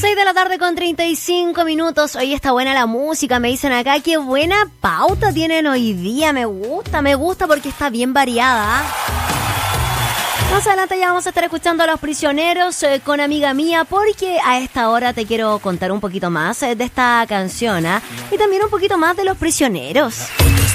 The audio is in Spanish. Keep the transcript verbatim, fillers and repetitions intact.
seis de la tarde con treinta y cinco minutos. Hoy está buena la música, me dicen acá. Qué buena pauta tienen hoy día. Me gusta, me gusta porque está bien variada. Más adelante ya vamos a estar escuchando a Los Prisioneros eh, con Amiga Mía, porque a esta hora te quiero contar un poquito más eh, de esta canción, ¿eh? Y también un poquito más de Los Prisioneros.